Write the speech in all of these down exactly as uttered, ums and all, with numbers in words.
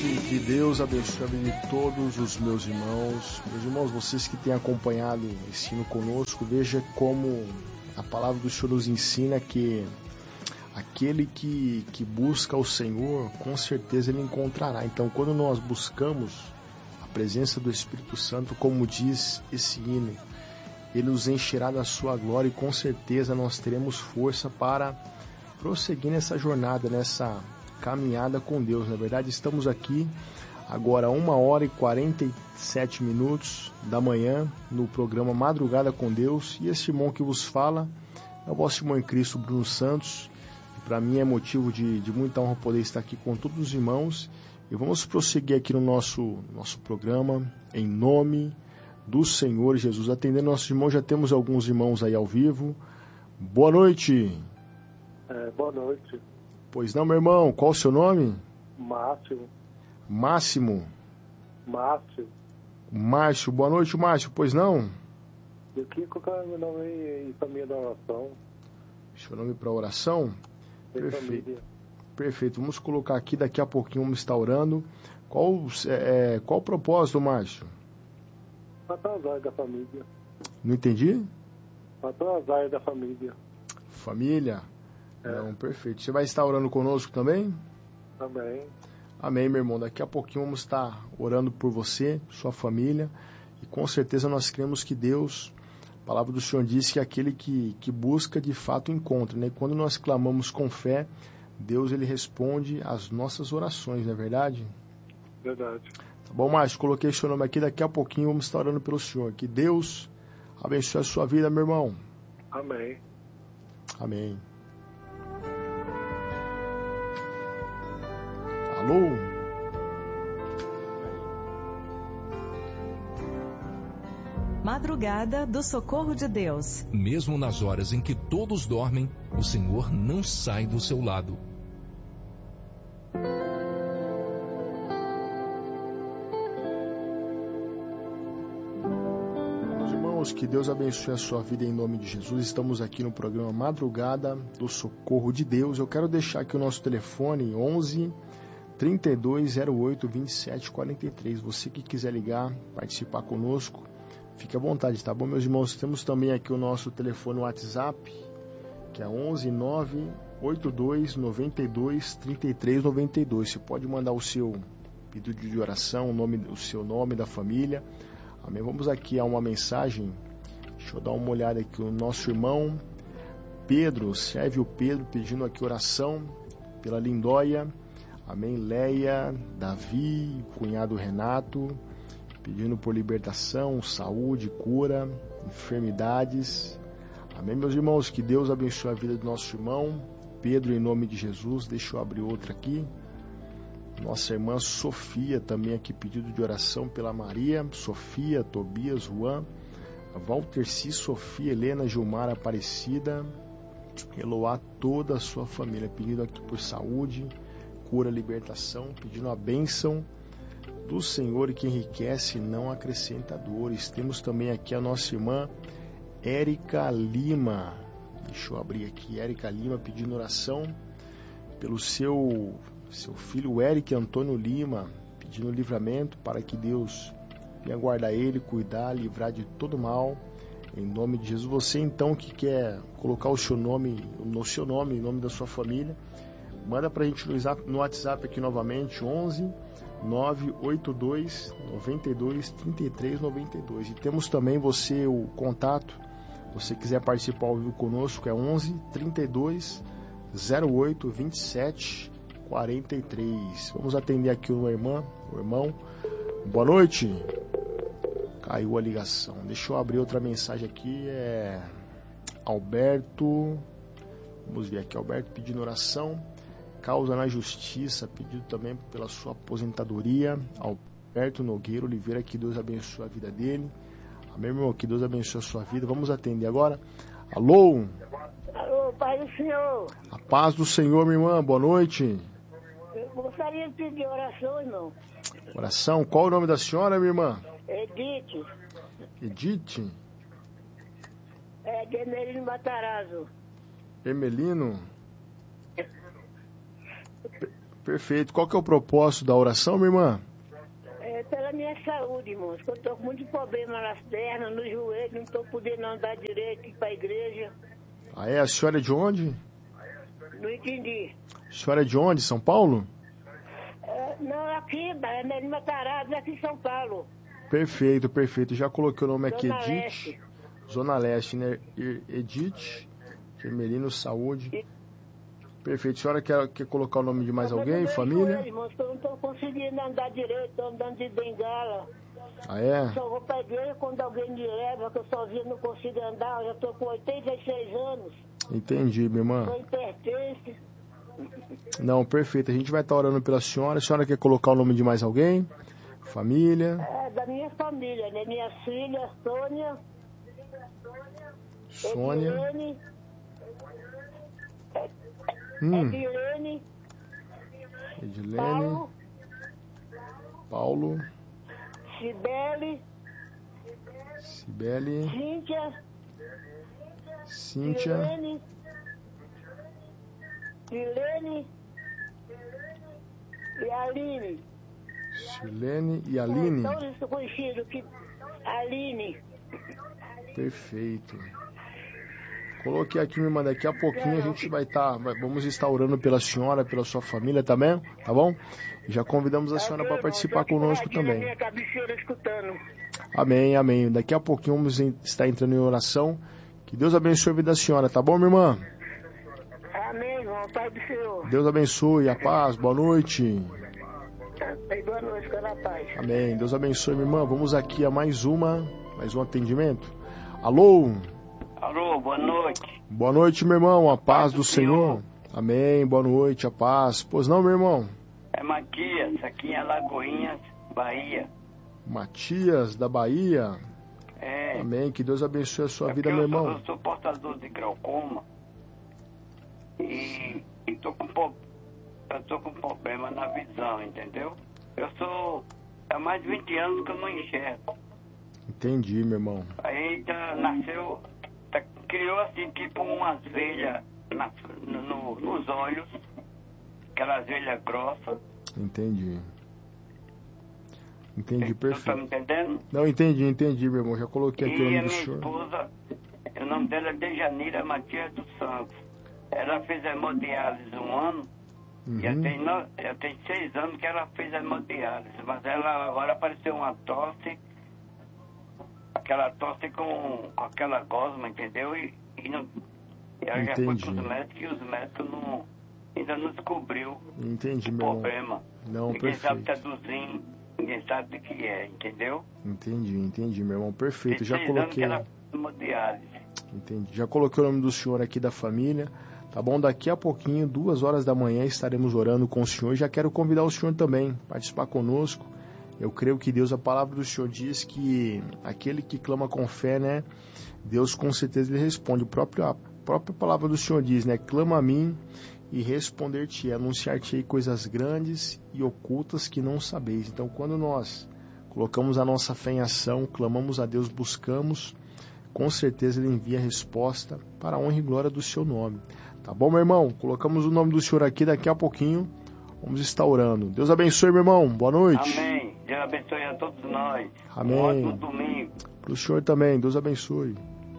Que Deus abençoe a vida de todos os meus irmãos. Meus irmãos, vocês que têm acompanhado o ensino conosco, veja como a palavra do Senhor nos ensina que aquele que, que busca o Senhor, com certeza ele encontrará. Então, quando nós buscamos a presença do Espírito Santo, como diz esse hino, ele nos encherá da sua glória e com certeza nós teremos força para prosseguir nessa jornada, nessa caminhada com Deus. Na verdade, estamos aqui agora uma hora e quarenta e sete minutos da manhã no programa Madrugada com Deus, e este irmão que vos fala é o vosso irmão em Cristo, Bruno Santos. Para mim é motivo de, de muita honra poder estar aqui com todos os irmãos, e vamos prosseguir aqui no nosso, nosso programa em nome do Senhor Jesus. Atendendo nossos irmãos, já temos alguns irmãos aí ao vivo. Boa noite. É, boa noite. Pois não, meu irmão, qual o seu nome? Márcio. Máximo. Márcio. Márcio, boa noite, Márcio, pois não? Eu queria colocar meu nome em família da oração. Seu nome para oração? Perfeito. Família. Perfeito, vamos colocar aqui, daqui a pouquinho vamos estar orando. Qual, é, qual o propósito, Márcio? Para todas as áreas da família. Não entendi? Para todas as áreas da família. Família? É. Não, perfeito. Você vai estar orando conosco também? Também. Amém, meu irmão. Daqui a pouquinho vamos estar orando por você, sua família, e com certeza nós cremos que Deus, a palavra do Senhor diz que aquele que, que busca, de fato encontra, né? Quando nós clamamos com fé, Deus ele responde às nossas orações, não é verdade? Verdade. Tá bom, Márcio? Coloquei seu nome aqui, daqui a pouquinho vamos estar orando pelo Senhor. Que Deus abençoe a sua vida, meu irmão. Amém. Amém. Alô? Madrugada do Socorro de Deus. Mesmo nas horas em que todos dormem, o Senhor não sai do seu lado. Meus irmãos, que Deus abençoe a sua vida em nome de Jesus. Estamos aqui no programa Madrugada do Socorro de Deus. Eu quero deixar aqui o nosso telefone, onze, trinta e dois, zero oito, vinte e sete, quarenta e três. Você que quiser ligar, participar conosco, fique à vontade, tá bom, meus irmãos? Temos também aqui o nosso telefone WhatsApp, que é onze, nove oito dois, noventa e dois, trinta e três, noventa e dois. Você pode mandar o seu pedido de oração, o, nome, o seu nome da família. Amém? Vamos aqui a uma mensagem. Deixa eu dar uma olhada aqui. O nosso irmão Pedro, serve o Pedro, pedindo aqui oração pela Lindóia. Amém? Leia, Davi, cunhado Renato, pedindo por libertação, saúde, cura, enfermidades. Amém, meus irmãos? Que Deus abençoe a vida do nosso irmão Pedro, em nome de Jesus. Deixa eu abrir outra aqui. Nossa irmã Sofia, também aqui, pedido de oração pela Maria, Sofia, Tobias, Juan, Valterci, Sofia, Helena, Gilmar, Aparecida, Eloá, toda a sua família, pedindo aqui por saúde, cura, libertação, pedindo a bênção do Senhor que enriquece e não acrescenta dores. Temos também aqui a nossa irmã Érica Lima. Deixa eu abrir aqui. Érica Lima pedindo oração pelo seu, seu filho Eric Antônio Lima, pedindo livramento para que Deus venha guardar ele, cuidar, livrar de todo mal. Em nome de Jesus. Você então que quer colocar o seu nome, no seu nome, em nome da sua família, manda pra gente no WhatsApp aqui novamente, onze, nove oito dois, noventa e dois, trinta e três, noventa e dois. E temos também você, o contato, se você quiser participar ao vivo conosco, é onze, trinta e dois, zero oito, vinte e sete, quarenta e três. Vamos atender aqui uma irmã, o irmão. Boa noite. Caiu a ligação. Deixa eu abrir outra mensagem aqui, é Alberto. Vamos ver aqui, Alberto pedindo oração. Causa na justiça, pedido também pela sua aposentadoria. Alberto Nogueira Oliveira, que Deus abençoe a vida dele. Amém, meu irmão, que Deus abençoe a sua vida. Vamos atender agora. Alô? Alô, Pai do Senhor. A paz do Senhor, minha irmã, boa noite. Eu gostaria de pedir oração, irmão. Oração, qual o nome da senhora, minha irmã? Edith. Edith? É, de Emelino Matarazzo. Emelino? Perfeito. Qual que é o propósito da oração, minha irmã? É pela minha saúde, irmãos. Eu tô com muito problema nas pernas, no joelho, não tô podendo andar direito, ir pra igreja. Ah, é? A senhora é de onde? Não entendi. A senhora é de onde? São Paulo? É, não, aqui, é Menino Matarazzo, aqui em São Paulo. Perfeito, perfeito. Já coloquei o nome aqui, Zona Edith. Leste. Zona Leste, né? Edith, Enfermeirino Saúde. Perfeito. A senhora quer, quer colocar o nome de mais Mas alguém, eu família? joelho, irmãos, eu não tô conseguindo andar direito, tô andando de bengala. Ah, é? Só vou pra igreja quando alguém me leva, que eu sozinho não consigo andar. Eu já tô com oitenta e seis anos. Entendi, minha irmã. Sou hipertenso. Não, perfeito. A gente vai estar orando pela senhora. A senhora quer colocar o nome de mais alguém? Família? É, da minha família, né? Minha filha, Sônia. Sônia. Edilene. Hum. Edilene. Edilene. Paulo. Paulo. Cibele. Cibele. Cíntia. Cíntia. Irene. Irene. E Aline. Silene e Aline. Todos estão conhecidos que Aline. Perfeito. Coloquei aqui, me manda. Daqui a pouquinho a gente vai estar, tá, vamos estar orando pela senhora, pela sua família também, tá bom? E já convidamos a senhora para participar conosco também. Minha cabeceira escutando. Amém, amém. Daqui a pouquinho vamos estar entrando em oração. Que Deus abençoe a vida da senhora, tá bom, minha irmã? Amém, irmão. Pai do Senhor. Deus abençoe, a paz, boa noite. Boa noite, pela paz. Amém. Deus abençoe, minha irmã. Vamos aqui a mais uma, mais um atendimento. Alô? Alô, boa noite. Boa noite, meu irmão. A paz do Senhor. Amém. Boa noite, a paz. Pois não, meu irmão? É Matias, aqui em Alagoinhas, Bahia. Matias, da Bahia. É. Amém. Que Deus abençoe a sua é vida, meu eu irmão. Sou, eu sou portador de glaucoma. E, e tô com, eu tô com problema na visão, entendeu? Eu sou... Há mais de vinte anos que eu não enxergo. Entendi, meu irmão. Aí tá, nasceu... Tá, criou assim, tipo umas veias na, no, nos olhos. Aquelas veias grossas. Entendi. Entendi, perfeito. Você tá me entendendo? Não, entendi, entendi, meu irmão. Já coloquei aqui e o nome a do minha senhor. esposa, o nome dela é Dejanira Matias dos Santos. Ela fez hemodiálise um ano. Uhum. Já, tem no, já tem seis anos que ela fez hemodiálise. Mas ela agora apareceu uma tosse. Aquela tosse com, com aquela gosma, entendeu? E, e, não, e ela já foi para os médicos e os médicos não, ainda não descobriu Entendi, o meu problema. Irmão. Não, ninguém perfeito. sabe traduzir, ninguém sabe o que é, entendeu? Entendi, entendi, meu irmão. Perfeito. Tem Já seis anos coloquei. que ela fez hemodiálise. Entendi. Já coloquei o nome do senhor aqui da família. Tá bom? Daqui a pouquinho, duas horas da manhã, estaremos orando com o senhor. Já quero convidar o senhor também a participar conosco. Eu creio que Deus, a palavra do Senhor diz que aquele que clama com fé, né? Deus com certeza lhe responde. O próprio, a própria palavra do Senhor diz, né? Clama a mim e responder-te, anunciar-te coisas grandes e ocultas que não sabeis. Então, quando nós colocamos a nossa fé em ação, clamamos a Deus, buscamos, com certeza Ele envia a resposta para a honra e glória do seu nome. Tá bom, meu irmão? Colocamos o nome do Senhor aqui, daqui a pouquinho vamos estar orando. Deus abençoe, meu irmão. Boa noite. Amém. Deus abençoe a todos nós. Amém. Um ótimo domingo. Para o senhor também. Deus abençoe.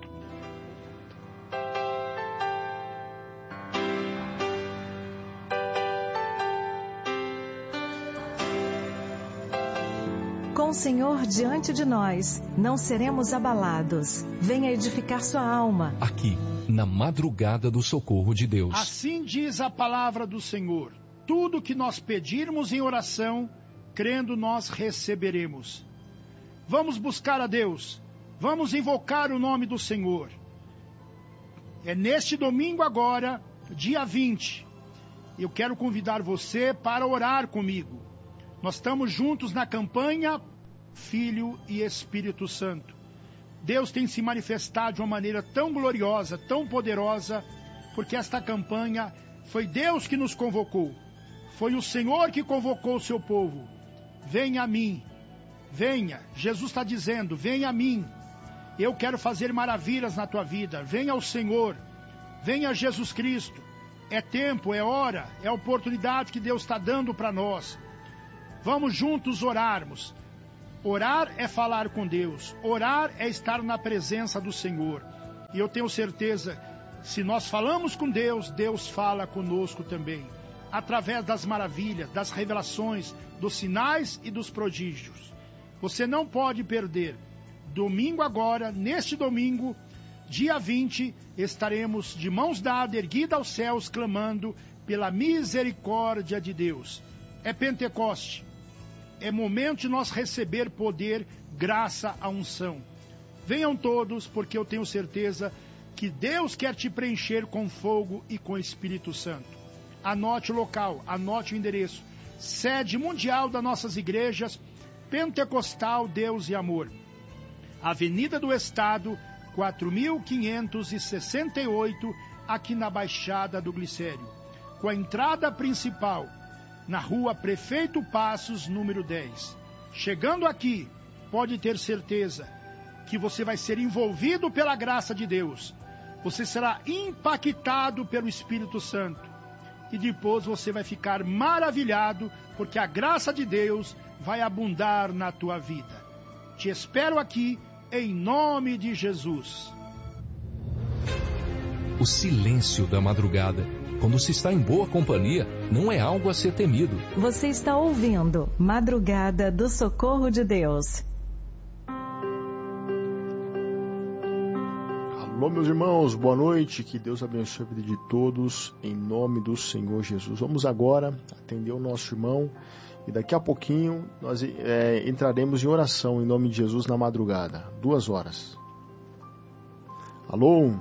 Com o Senhor diante de nós, não seremos abalados. Venha edificar sua alma. Aqui, na madrugada do socorro de Deus. Assim diz a palavra do Senhor. Tudo que nós pedirmos em oração, crendo nós receberemos. Vamos buscar a Deus. Vamos invocar o nome do Senhor. É neste domingo agora, dia vinte. Eu quero convidar você para orar comigo. Nós estamos juntos na campanha Filho e Espírito Santo. Deus tem se manifestado de uma maneira tão gloriosa, tão poderosa, porque esta campanha foi Deus que nos convocou. Foi o Senhor que convocou o seu povo. Venha a mim, venha. Jesus está dizendo, venha a mim. Eu quero fazer maravilhas na tua vida. Venha ao Senhor, venha a Jesus Cristo. É tempo, é hora, é a oportunidade que Deus está dando para nós. Vamos juntos orarmos. Orar é falar com Deus. Orar é estar na presença do Senhor. E eu tenho certeza, se nós falamos com Deus, Deus fala conosco também. Através das maravilhas, das revelações, dos sinais e dos prodígios. Você não pode perder. Domingo agora, neste domingo, dia vinte, estaremos de mãos dadas, erguidas aos céus, clamando pela misericórdia de Deus. É Pentecoste. É momento de nós receber poder, graça à unção. Venham todos, porque eu tenho certeza que Deus quer te preencher com fogo e com Espírito Santo. Anote o local, anote o endereço. Sede mundial das nossas igrejas, Pentecostal Deus e Amor. Avenida do Estado, quatro mil quinhentos e sessenta e oito, aqui na Baixada do Glicério. Com a entrada principal, na rua Prefeito Passos, número dez. Chegando aqui, pode ter certeza que você vai ser envolvido pela graça de Deus. Você será impactado pelo Espírito Santo. E depois você vai ficar maravilhado, porque a graça de Deus vai abundar na tua vida. Te espero aqui, em nome de Jesus. O silêncio da madrugada, quando se está em boa companhia, não é algo a ser temido. Você está ouvindo Madrugada do Socorro de Deus. Alô, meus irmãos, boa noite, que Deus abençoe a vida de todos, em nome do Senhor Jesus. Vamos agora atender o nosso irmão e daqui a pouquinho nós é, entraremos em oração em nome de Jesus na madrugada, duas horas. Alô?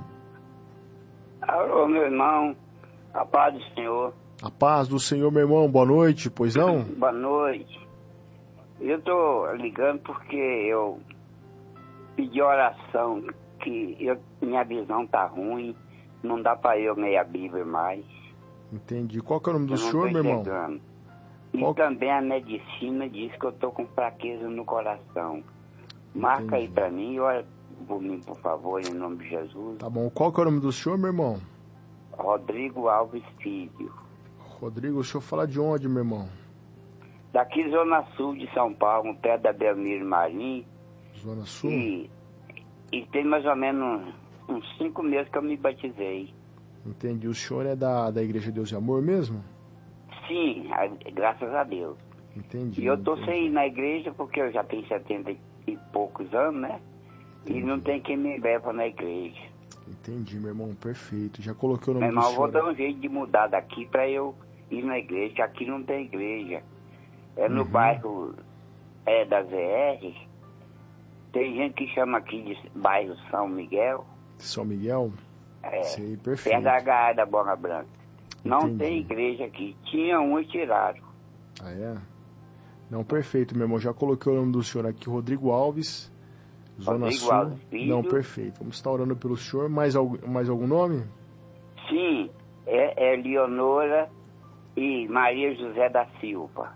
Alô, meu irmão, a paz do Senhor. A paz do Senhor, meu irmão, boa noite, pois não? Boa noite. Eu tô ligando porque eu pedi oração, que eu, minha visão tá ruim, não dá para eu ler a Bíblia mais. Entendi. Qual que é o nome do senhor, meu irmão? Chegando. E Qual... também a medicina diz que eu tô com fraqueza no coração. Marca Entendi. Aí para mim, olha por mim, por favor, em nome de Jesus. Tá bom. Qual que é o nome do senhor, meu irmão? Rodrigo Alves Filho. Rodrigo, o senhor fala de onde, meu irmão? Daqui, Zona Sul de São Paulo, perto da Belmiro Marim. Zona Sul? E, e tem mais ou menos uns cinco meses que eu me batizei. Entendi. O senhor é da, da Igreja Deus e Amor mesmo? Sim, a, graças a Deus. Entendi. E eu tô entendi. sem ir na igreja porque eu já tenho setenta e poucos anos, né? Entendi. E não tem quem me leva na igreja. Entendi, meu irmão, perfeito. Já coloquei o nome meu irmão, do senhor. Eu vou dar um jeito de mudar daqui para eu ir na igreja. Aqui não tem igreja. É no uhum. bairro é, da Z R. Tem gente que chama aqui de bairro São Miguel. São Miguel? É, sei, perfeito. Perto da H A da Bola Branca. Não Entendi. Tem igreja aqui. Tinha um e tiraram. Ah, é? Não, perfeito, meu irmão. Já coloquei o nome do senhor aqui, Rodrigo Alves, Zona Rodrigo Sul. Alves Filho. Não, perfeito. Vamos estar orando pelo senhor. Mais, algum, mais algum nome? Sim, é, é Leonora e Maria José da Silva.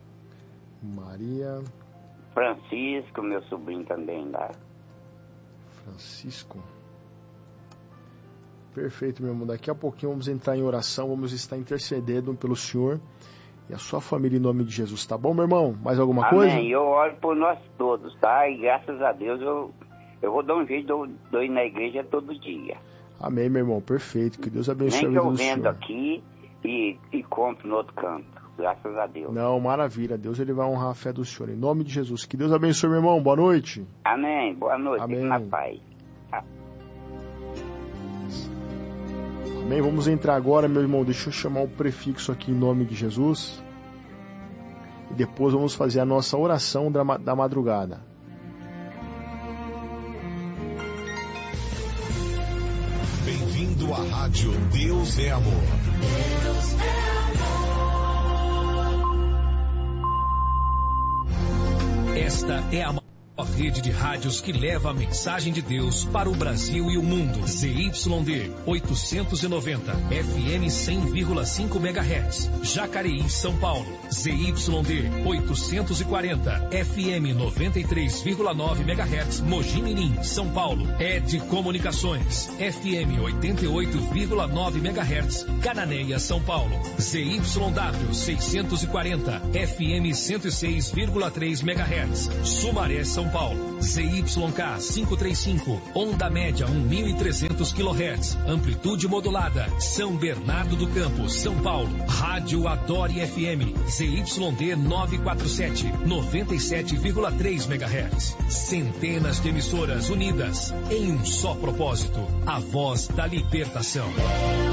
Maria... Francisco, meu sobrinho também lá. Francisco. Perfeito, meu irmão. Daqui a pouquinho vamos entrar em oração, vamos estar intercedendo pelo senhor e a sua família em nome de Jesus, tá bom, meu irmão? Mais alguma Amém. coisa? Amém, eu oro por nós todos, tá? E graças a Deus eu, eu vou dar um jeito de eu ir na igreja todo dia. Amém, meu irmão, perfeito. Que Deus abençoe Nem a vida do senhor. Nem que eu vendo aqui e, e compro no outro canto. Graças a Deus. Não, maravilha. Deus ele vai honrar a fé do senhor. Em nome de Jesus. Que Deus abençoe, meu irmão. Boa noite. Amém. Boa noite. Amém. Na paz. Amém. Vamos entrar agora, meu irmão. Deixa eu chamar o prefixo aqui em nome de Jesus. E depois vamos fazer a nossa oração da, da madrugada. Bem-vindo à rádio Deus é Amor. Deus é amor. Esta é a A rede de rádios que leva a mensagem de Deus para o Brasil e o mundo. Z Y D oitocentos e noventa, F M cem vírgula cinco megahertz. Jacareí, São Paulo. Z Y D oitocentos e quarenta, F M noventa e três vírgula nove megahertz. Mogi Mirim, São Paulo. Ed Comunicações, F M oitenta e oito vírgula nove megahertz. Cananéia, São Paulo. Z Y W seiscentos e quarenta, F M cento e seis vírgula três megahertz. Sumaré, São Paulo. Z Y K quinhentos e trinta e cinco, onda média mil e trezentos quilohertz, amplitude modulada, São Bernardo do Campo, São Paulo. Rádio Adore F M, Z Y D novecentos e quarenta e sete, noventa e sete vírgula três megahertz. Centenas de emissoras unidas em um só propósito, a voz da libertação.